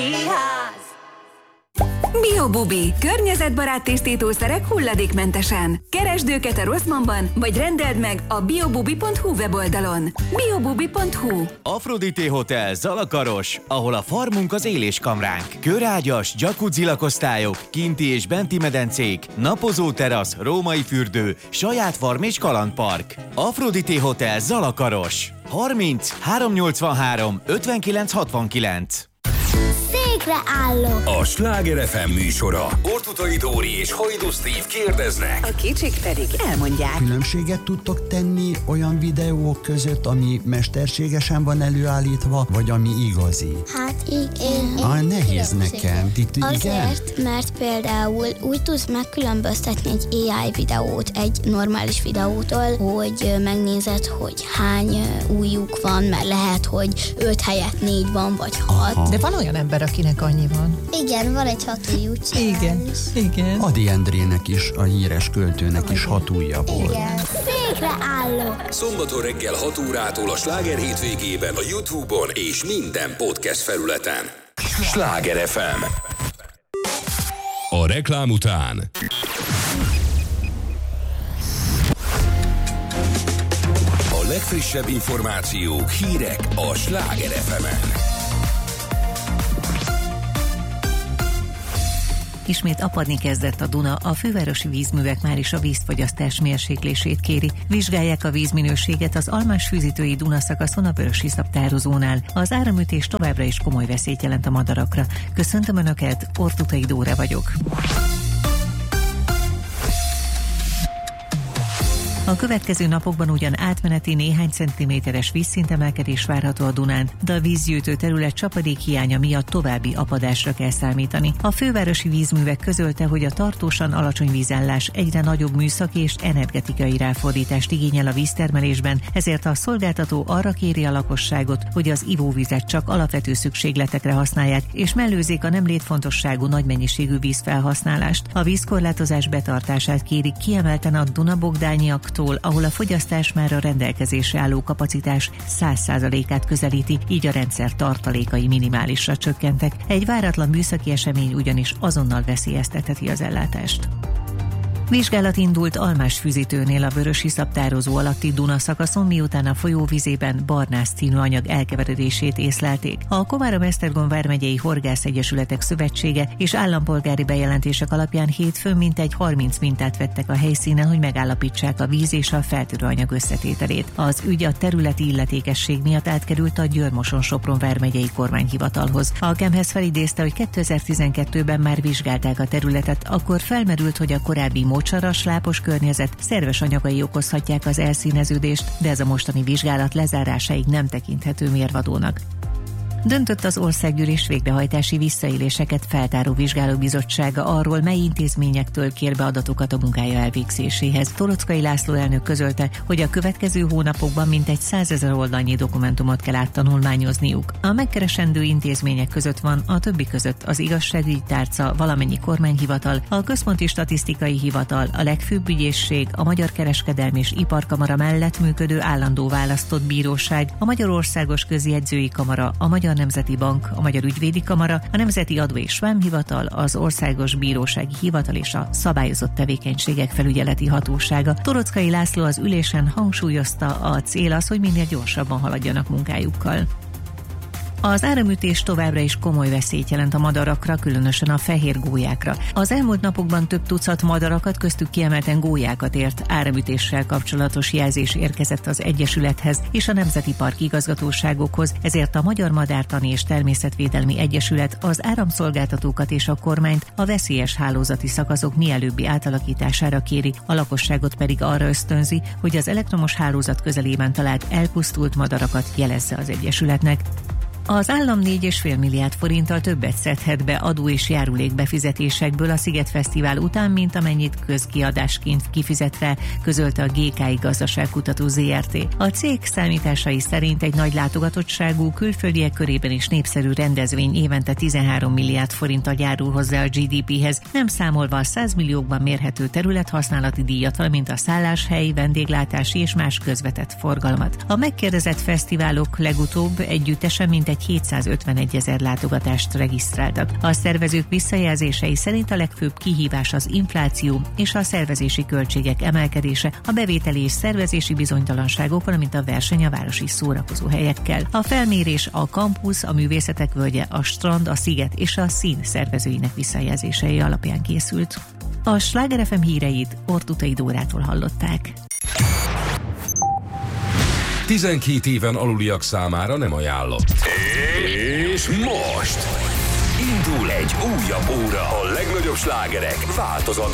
Biobubi. Környezetbarát tisztítószerek hulladékmentesen. Keresd őket a Rossmannban, vagy rendeld meg a biobubi.hu weboldalon. biobubi.hu. Aphrodite Hotel Zalakaros, ahol a farmunk az éléskamránk. Körágyas, jacuzzi lakosztályok, kinti és benti medencék, napozó terasz, római fürdő, saját farm és kalandpark. Aphrodite Hotel Zalakaros. 30 383 59 69. Székre állok! A Sláger FM műsora. Orthuthai Dóri és Hajdú Steve kérdeznek. A kicsik pedig elmondják. Különbséget tudtok tenni olyan videók között, ami mesterségesen van előállítva, vagy ami igazi? Hát igen. Nehéz nekem. Azért, mert például úgy tudsz megkülönböztetni egy AI videót egy normális videótól, hogy megnézed, hogy hány ujjuk van, mert lehet, hogy 5 helyett 4 van, vagy 6. De van olyan ember, akinek annyi van. Igen, van egy 6 ujjú csinál. Igen. Ady Endrének is, a híres költőnek is 6 ujja volt. Igen. Székre állok! Szombaton reggel 6 órától a Sláger hétvégében a YouTube-on és minden podcast felületen. Sláger FM. A reklám után a legfrissebb információk, hírek a Sláger FM-en. Ismét apadni kezdett a Duna, a fővárosi vízművek már is a vízfogyasztás mérséklését kéri. Vizsgálják a vízminőséget az Almás-Fűzitői Duna szakaszon a Vörösiszap tározónál. Az áramütés továbbra is komoly veszélyt jelent a madarakra. Köszöntöm Önöket, Orthuthai Dóra vagyok. A következő napokban ugyan átmeneti néhány centiméteres vízszintemelkedés várható a Dunán, de a vízgyűjtő terület csapadékhiánya miatt további apadásra kell számítani. A fővárosi vízművek közölte, hogy a tartósan alacsony vízállás egyre nagyobb műszaki és energetikai ráfordítást igényel a víztermelésben, ezért a szolgáltató arra kéri a lakosságot, hogy az ivóvizet csak alapvető szükségletekre használják, és mellőzzék a nem létfontosságú nagy mennyiségű vízfelhasználást. A vízkorlátozás betartását kérik kiemelten a Duna-Bogdányiaktól, ahol a fogyasztás már a rendelkezésre álló kapacitás 100%-át közelíti, így a rendszer tartalékai minimálisra csökkentek. Egy váratlan műszaki esemény ugyanis azonnal veszélyeztetheti az ellátást. Vizsgálat indult Almás-Fűzitőnél a Vörösiszap tározó alatti Duna szakaszon, miután a folyóvizében barnás színű anyag elkeveredését észlelték. A Komárom-Esztergom vármegyei Horgászegyesületek Szövetsége és állampolgári bejelentések alapján hétfőn mintegy 30 mintát vettek a helyszínen, hogy megállapítsák a víz és a feltörő anyag összetételét. Az ügy a területi illetékesség miatt átkerült a Győr-Moson-Sopron vármegyei kormányhivatalhoz. A Kemhez felidézte, hogy 2012-ben már vizsgálták a területet, akkor felmerült, hogy a korábbi mocsaras, lápos környezet szerves anyagai okozhatják az elszíneződést, de ez a mostani vizsgálat lezárásáig nem tekinthető mérvadónak. Döntött az Országgyűlés végrehajtási visszaéléseket feltáró vizsgálóbizottsága arról, mely intézményektől kér be adatokat a munkája elvégzéséhez. Toroczkai László elnök közölte, hogy a következő hónapokban mintegy 100 000 oldalnyi dokumentumot kell áttanulmányozniuk. A megkeresendő intézmények között van a többi között az Igazságügyi Tárca, valamennyi kormányhivatal, a Központi Statisztikai Hivatal, a legfőbb ügyészség, a Magyar Kereskedelmi és Iparkamara mellett működő állandó választott bíróság, a Magyarországos Közjegyzői Kamara, a Magyar Nemzeti Bank, a Magyar Ügyvédi Kamara, a Nemzeti Adó- és Vámhivatal, az Országos Bírósági Hivatal és a Szabályozott Tevékenységek Felügyeleti Hatósága. Toroczkai László az ülésen hangsúlyozta, a cél az, hogy minél gyorsabban haladjanak munkájukkal. Az áramütés továbbra is komoly veszélyt jelent a madarakra, különösen a fehér gólyákra. Az elmúlt napokban több tucat madarakat, köztük kiemelten gólyákat ért áramütéssel kapcsolatos jelzés érkezett az Egyesülethez és a Nemzeti Park igazgatóságokhoz, ezért a Magyar Madártani és Természetvédelmi Egyesület az áramszolgáltatókat és a kormányt a veszélyes hálózati szakaszok mielőbbi átalakítására kéri, a lakosságot pedig arra ösztönzi, hogy az elektromos hálózat közelében talált elpusztult madarakat jelezze az Egyesületnek. Az állam 4,5 milliárd forinttal többet szedhet be adó és járulék befizetésekből a Szigetfesztivál után, mint amennyit közkiadásként kifizet rá, közölte a GKI Gazdaságkutató ZRT. A cég számításai szerint egy nagy látogatottságú, külföldiek körében is népszerű rendezvény évente 13 milliárd forinttal járul hozzá a GDP-hez, nem számolva a 100 milliókban mérhető területhasználati díjat, valamint a szálláshely, vendéglátási és más közvetett forgalmat. A megkérdezett fesztiválok legutóbb együttesen mintegy mintegy 751 000 látogatást regisztráltak. A szervezők visszajelzései szerint a legfőbb kihívás az infláció és a szervezési költségek emelkedése, a bevételi és szervezési bizonytalanságok, valamint a verseny a városi szórakozóhelyekkel. A felmérés a Kampusz, a Művészetek Völgye, a Strand, a Sziget és a Szín szervezőinek visszajelzései alapján készült. A Sláger FM híreit Ortutai Dórától hallották. 12 éven aluliak számára nem ajánlott. És most indul egy újabb óra. A legnagyobb slágerek változatlan